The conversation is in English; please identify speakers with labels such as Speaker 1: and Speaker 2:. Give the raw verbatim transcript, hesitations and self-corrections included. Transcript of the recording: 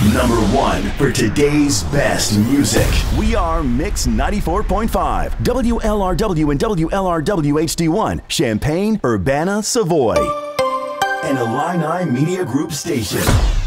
Speaker 1: Number one for today's best music. We are Mix ninety-four point five, W L R W and W L R W H D one, Champaign, Urbana, Savoy. An Illini Media Group station.